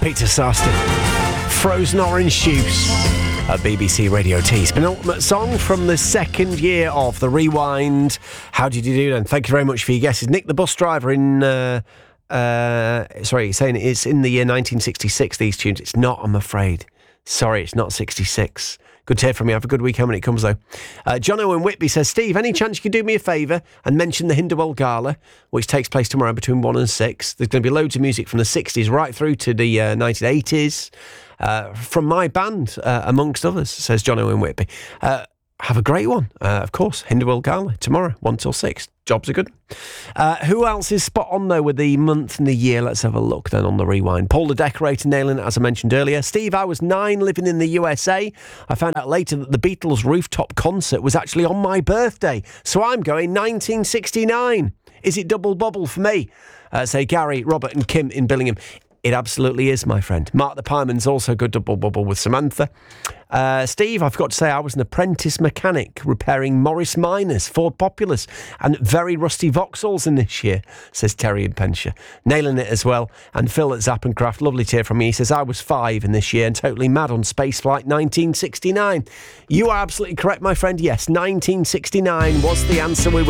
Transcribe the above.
Peter Sarsted. Frozen Orange Juice. BBC Radio T's penultimate song from the second year of the Rewind. How did you do then? Thank you very much for your guesses. Nick, the bus driver in... saying it's in the year 1966, these tunes. It's not, I'm afraid. Sorry, it's not 66. Good to hear from you. Have a good weekend when it comes, though. John Owen Whitby says, Steve, any chance you could do me a favour and mention the Hinderwell Gala, which takes place tomorrow between 1 and 6? There's going to be loads of music from the 60s right through to the 1980s. From my band, amongst others, says John Owen Whitby. Have a great one. Of course, Hinderwell Gala tomorrow, 1 till 6. Jobs are good. Who else is spot on, though, with the month and the year? Let's have a look then on the Rewind. Paul the Decorator nailing it, as I mentioned earlier. Steve, I was 9 living in the USA. I found out later that the Beatles' rooftop concert was actually on my birthday. So I'm going 1969. Is it double bubble for me? Say Gary, Robert and Kim in Billingham. It absolutely is, my friend. Mark the Pieman's also good double bubble with Samantha. Steve, I forgot to say I was an apprentice mechanic repairing Morris Minors, Ford Populars, and very rusty Vauxhalls in this year, says Terry in Penshire. Nailing it as well. And Phil at Zappencraft, lovely to hear from me. He says, I was 5 in this year and totally mad on Spaceflight 1969. You are absolutely correct, my friend. Yes, 1969 was the answer we were